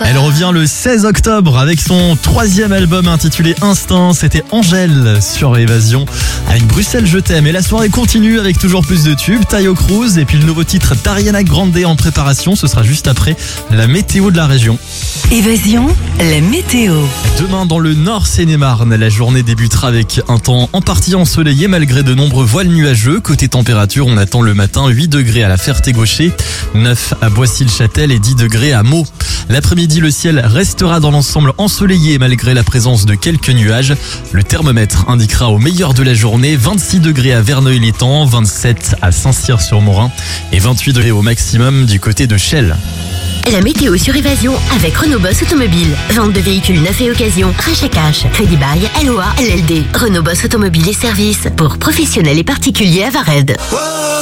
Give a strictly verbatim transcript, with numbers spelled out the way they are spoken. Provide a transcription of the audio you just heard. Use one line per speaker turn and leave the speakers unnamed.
Elle revient le seize octobre avec son troisième album intitulé Instinct. C'était Angèle sur Évasion avec Bruxelles Je t'aime. Et la soirée continue avec toujours plus de tubes. Taio Cruz et puis le nouveau titre d'Ariana Grande en préparation. Ce sera juste après la météo de la région.
Évasion, la météo.
Demain dans le Nord Seine-et-Marne, la journée débutera avec un temps en partie ensoleillé malgré de nombreux voiles nuageux. Côté température, on attend le matin huit degrés à la Ferté-Gaucher, neuf à Boissy-le-Châtel et dix degrés à Meaux. L'après-midi, le ciel restera dans l'ensemble ensoleillé malgré la présence de quelques nuages. Le thermomètre indiquera au meilleur de la journée vingt-six degrés à Verneuil-l'Étang, vingt-sept à Saint-Cyr-sur-Morin et vingt-huit degrés au maximum du côté de Chelles.
La météo sur Évasion avec Renault Boss Automobile. Vente de véhicules neufs et occasion, rachat cash, crédit bail, L O A, L L D. Renault Boss Automobile et services pour professionnels et particuliers à Vared.